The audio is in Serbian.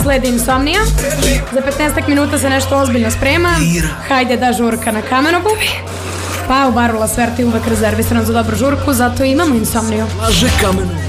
sledi insomnija. Za 15 minuta se nešto ozbiljno sprema. Hajde da žurka na Kamenovu. Pa u baru La Sverti uvek rezervisano za dobru žurku, zato imamo insomniju. Laže Kamenovu.